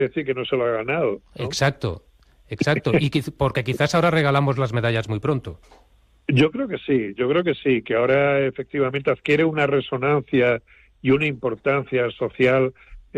decir que no se lo ha ganado, ¿no? Exacto, exacto. Y porque quizás ahora regalamos las medallas muy pronto. Yo creo que sí, que ahora efectivamente adquiere una resonancia y una importancia social,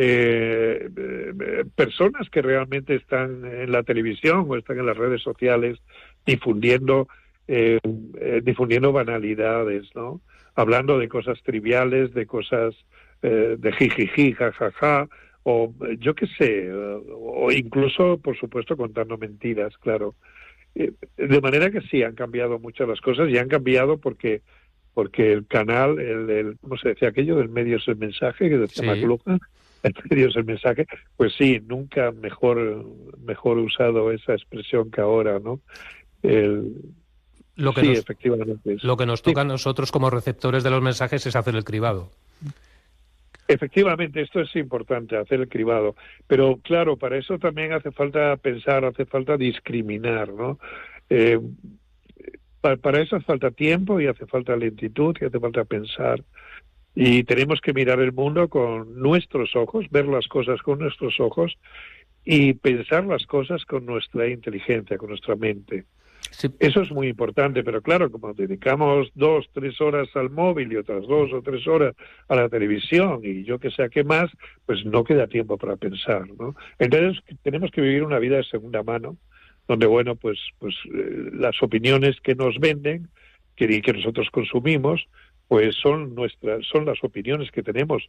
personas que realmente están en la televisión o están en las redes sociales difundiendo difundiendo banalidades, ¿no? Hablando de cosas triviales, de cosas de jijiji, jajaja, o yo qué sé, o incluso, por supuesto, contando mentiras, claro. De manera que sí, han cambiado muchas las cosas y han cambiado porque el canal, ¿cómo se decía aquello? Del medio es el mensaje, que decía Sí. McLuhan, el medio es el mensaje, pues sí, nunca mejor usado esa expresión que ahora, ¿no? El, Lo que sí, nos, efectivamente. lo que nos Sí, toca a nosotros como receptores de los mensajes es hacer el cribado. efectivamente, esto es importante, hacer el cribado. Pero claro, para eso también hace falta pensar, hace falta discriminar, ¿no? Eh, para eso hace falta tiempo y hace falta lentitud y hace falta pensar. Y tenemos que mirar el mundo con nuestros ojos, ver las cosas con nuestros ojos y pensar las cosas con nuestra inteligencia, con nuestra mente. Sí. Eso es muy importante, pero claro, como dedicamos 2-3 horas al móvil y otras 2 o 3 horas a la televisión y yo que sé a qué más, pues no queda tiempo para pensar, ¿no? Entonces tenemos que vivir una vida de segunda mano, donde, bueno, pues las opiniones que nos venden, que nosotros consumimos, pues son las opiniones que tenemos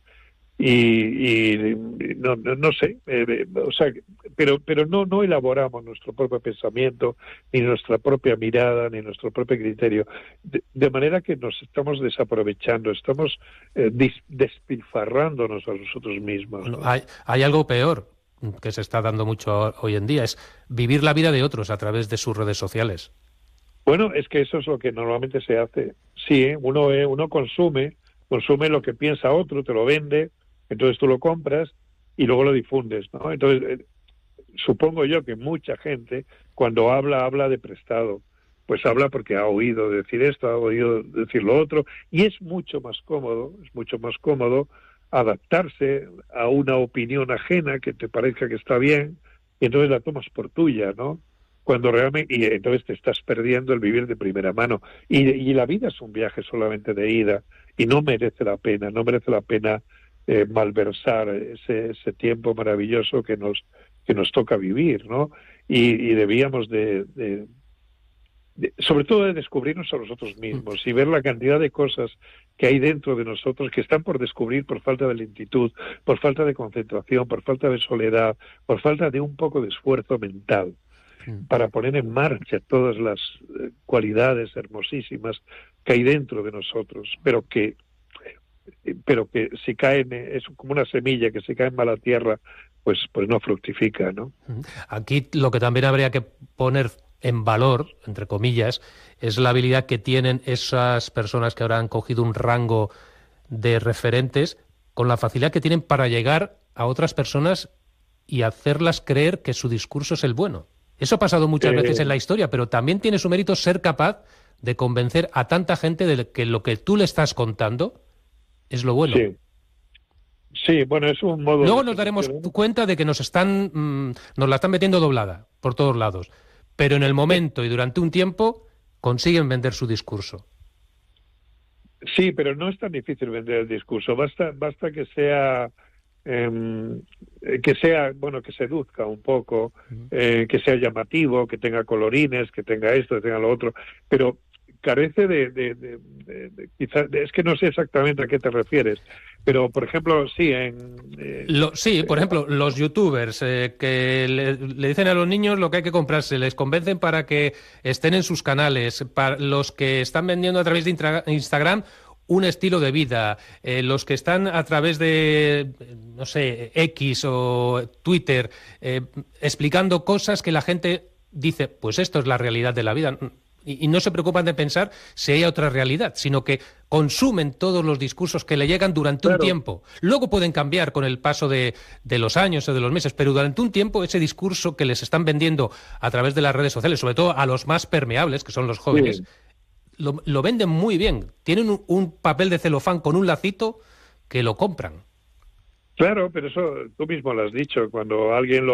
y no sé, o sea, pero no elaboramos nuestro propio pensamiento, ni nuestra propia mirada, ni nuestro propio criterio, de manera que nos estamos desaprovechando, estamos despilfarrándonos a nosotros mismos, Bueno, ¿no? hay algo peor que se está dando mucho hoy en día, es vivir la vida de otros a través de sus redes sociales. Bueno, es que eso es lo que normalmente se hace. Sí, uno consume lo que piensa otro, te lo vende, entonces tú lo compras y luego lo difundes, ¿no? Entonces, supongo yo que mucha gente, cuando habla de prestado, pues habla porque ha oído decir esto, ha oído decir lo otro, y es mucho más cómodo adaptarse a una opinión ajena que te parezca que está bien, y entonces la tomas por tuya, ¿no? Cuando realmente, y entonces te estás perdiendo el vivir de primera mano. Y la vida es un viaje solamente de ida, y no merece la pena, malversar ese tiempo maravilloso que nos toca vivir, ¿no? Y debíamos sobre todo de descubrirnos a nosotros mismos y ver la cantidad de cosas que hay dentro de nosotros que están por descubrir por falta de lentitud, por falta de concentración, por falta de soledad, por falta de un poco de esfuerzo mental para poner en marcha todas las cualidades hermosísimas que hay dentro de nosotros, pero que si caen, es como una semilla que si cae en mala tierra, pues no fructifica, ¿no? Aquí lo que también habría que poner en valor, entre comillas, es la habilidad que tienen esas personas que ahora han cogido un rango de referentes, con la facilidad que tienen para llegar a otras personas y hacerlas creer que su discurso es el bueno. Eso ha pasado muchas veces en la historia, pero también tiene su mérito ser capaz de convencer a tanta gente de que lo que tú le estás contando es lo bueno. Sí, sí, bueno, es un modo Luego de nos daremos seducción. cuenta de que nos la están metiendo doblada por todos lados, pero en el momento y durante un tiempo consiguen vender su discurso. Sí, pero no es tan difícil vender el discurso. Basta que sea, bueno, que seduzca un poco, que sea llamativo, que tenga colorines, que tenga esto, que tenga lo otro, pero carece quizás, es que no sé exactamente a qué te refieres, pero por ejemplo, sí, Sí, por ejemplo, los youtubers que le dicen a los niños lo que hay que comprarse, les convencen para que estén en sus canales, para los que están vendiendo a través de Instagram un estilo de vida, los que están a través de, no sé, X o Twitter, explicando cosas que la gente dice, pues esto es la realidad de la vida. Y no se preocupan de pensar si hay otra realidad, sino que consumen todos los discursos que le llegan durante un claro, tiempo. Luego pueden cambiar con el paso de los años o de los meses, pero durante un tiempo ese discurso que les están vendiendo a través de las redes sociales, sobre todo a los más permeables, que son los jóvenes, sí. lo venden muy bien. Tienen un papel de celofán con un lacito que lo compran. Claro, pero eso tú mismo lo has dicho. Cuando alguien